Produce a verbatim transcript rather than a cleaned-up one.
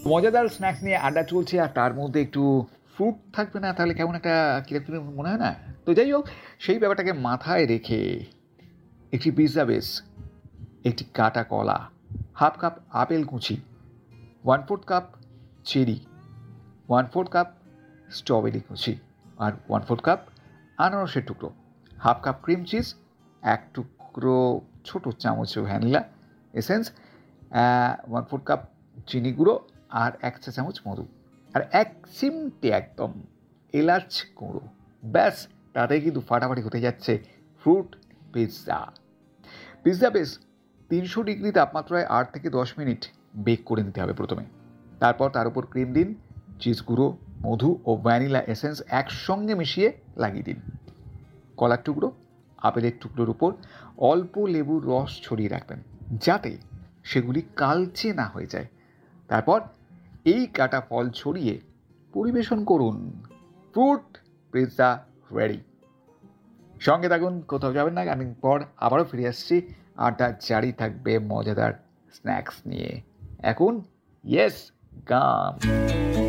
মজাদার স্ন্যাক্স নিয়ে আড্ডা চলছে, আর তার মধ্যে একটু ফ্রুট থাকবে না তাহলে কেমন একটা কিরকম মনে হয় না? তো যাই হোক, সেই ব্যাপারটাকে মাথায় রেখে একটি পিৎজা বেস, একটি কাটা কলা, হাফ কাপ আপেল কুচি, one fourth cup cherry, one fourth cup strawberry কুচি, আর ওয়ান ফোর্থ কাপ আনারসের টুকরো, হাফ কাপ ক্রিম চিজ, এক টুকরো ছোটো চামচ vanilla essence, one fourth cup চিনি গুঁড়ো, আর এক চা চামচ মধু, আর এক চিমটে একদম এলাচ গুঁড়ো। ব্যাস, তাতেই কিন্তু ফাটাফাটি হতে যাচ্ছে ফ্রুট পিৎজা। পিৎজা বেস তিনশো ডিগ্রি তাপমাত্রায় আট থেকে দশ মিনিট বেক করে নিতে হবে প্রথমে। তারপর তার উপর ক্রিম দিন, চিজ গুঁড়ো, মধু ও ভ্যানিলা এসেন্স একসঙ্গে মিশিয়ে লাগিয়ে দিন। কলার টুকরো, আপেলের টুকরোর উপর অল্প লেবুর রস ছড়িয়ে রাখবেন যাতে সেগুলি কালচে না হয়ে যায়। তারপর এই কাটা ফল ছড়িয়ে পরিবেশন করুন। Fruit pizza ready. সঙ্গে থাকুন, কোথাও যাবেন না। গানের পর আবারও ফিরে আসছি, আড্ডা জারি থাকবে মজাদার স্ন্যাক্স নিয়ে। এখন ইয়েস গান।